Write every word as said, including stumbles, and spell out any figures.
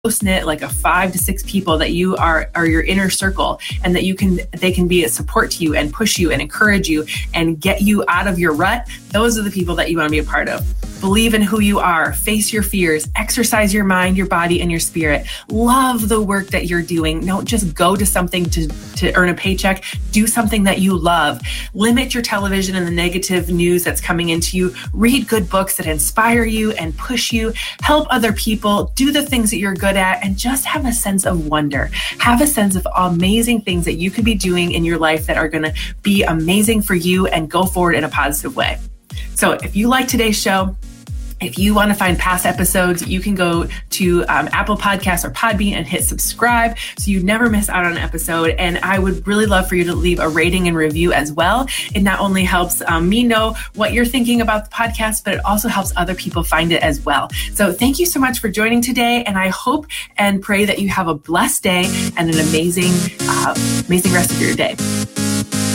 close-knit, like a five to six people that you are are your inner circle, and that you can they can be a support to you and push you and encourage you and get you out of your rut. Those are the people that you want to be a part of. Believe in who you are, face your fears, exercise your mind, your body, and your spirit. Love the work that you're doing. Don't just go to something to, to earn a paycheck. Do something that you love. Limit your television and the negative news that's coming into you. Read good books that inspire you and push you. Help other people. Do the things that you're good at, and just have a sense of wonder. Have a sense of amazing things that you could be doing in your life that are going to be amazing for you and go forward in a positive way. So if you like today's show, if you want to find past episodes, you can go to um, Apple Podcasts or Podbean and hit subscribe so you never miss out on an episode. And I would really love for you to leave a rating and review as well. It not only helps um, me know what you're thinking about the podcast, but it also helps other people find it as well. So thank you so much for joining today. And I hope and pray that you have a blessed day and an amazing, uh, amazing rest of your day.